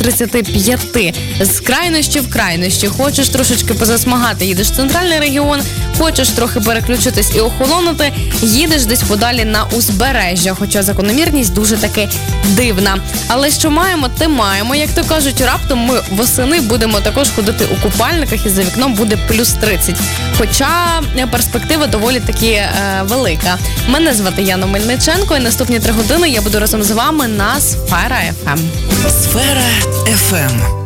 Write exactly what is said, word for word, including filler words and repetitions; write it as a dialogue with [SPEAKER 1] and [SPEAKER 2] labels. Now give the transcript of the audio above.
[SPEAKER 1] тридцяти п'яти. З крайнощі в крайнощі. Хочеш трошечки позасмагати, їдеш в центральний регіон, хочеш трохи переключитись і охолонути, їдеш десь подалі на узбережжя. Хоча закономірність дуже таки дивна. Але що маємо, те маємо. Як то кажуть, раптом ми восени будемо також ходити у купальниках і за вікном буде плюс тридцять. Хоча перспектива доволі таки е, велика. Мене звати Яна Мельниченко, і наступні три години я буду разом з вами на Сфера еф ем.
[SPEAKER 2] Сфера еф ем.